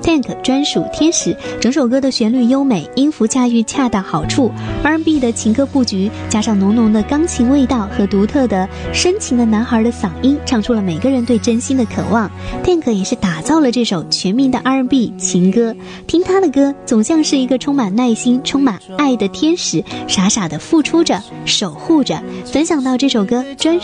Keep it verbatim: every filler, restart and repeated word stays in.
Tank 专属天使。整首歌的旋律优美，音符驾驭恰到好处， R and B 的情歌布局加上浓浓的钢琴味道和独特的深情的男孩的嗓音，唱出了每个人对真心的渴望。 Tank 也是打造了这首全民的 R and B 情歌，听他的歌总像是一个充满耐心充满爱的天使，傻傻的付出着守护着。分享到这首歌专